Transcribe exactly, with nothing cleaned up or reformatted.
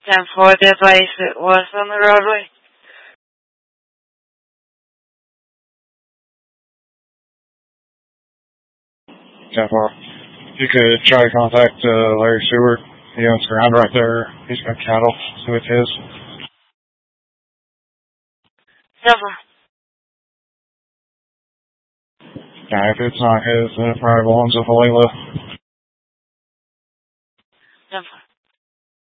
ten four, the advice it was on the roadway. ten four. You could try to contact uh, Larry Stewart. He owns ground right there. He's got cattle, so it's his. ten four. Yeah, if it's not his, then it probably belongs to Falila. ten four.